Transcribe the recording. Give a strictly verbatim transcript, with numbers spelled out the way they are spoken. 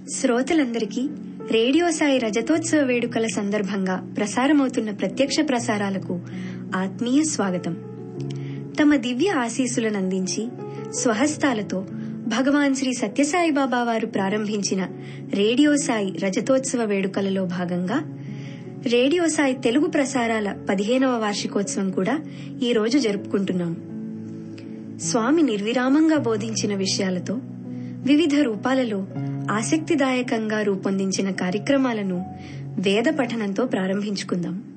శ్రోతలందరికీ రేడియో సాయి రజతోత్సవ వేడుకల సందర్భంగా ప్రసారమవుతున్న ప్రత్యక్ష ప్రసారాలకు ఆత్మీయ స్వాగతం. తమ దివ్య ఆశీస్సులనందించి స్వహస్తాలతో భగవాన్ శ్రీ సత్యసాయిబాబా వారు ప్రారంభించిన రేడియో సాయి రజతోత్సవ వేడుకలలో భాగంగా రేడియో సాయి తెలుగు ప్రసారాల పదిహేనవ వార్షికోత్సవం కూడా ఈ రోజు జరుపుకుంటున్నాం. స్వామి నిర్విరామంగా బోధించిన విషయాలతో వివిధ రూపాలలో ఆసక్తిదాయకంగా రూపొందించిన కార్యక్రమాలను వేద పఠనంతో ప్రారంభించుకుందాం.